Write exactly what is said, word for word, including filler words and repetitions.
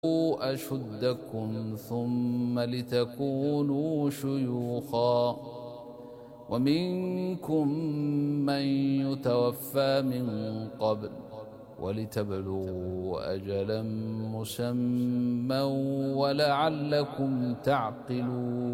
أشدكم ثم لتكونوا شيوخا ومنكم من يتوفى من قبل ولتبلغوا أجلا مسمى ولعلكم تعقلون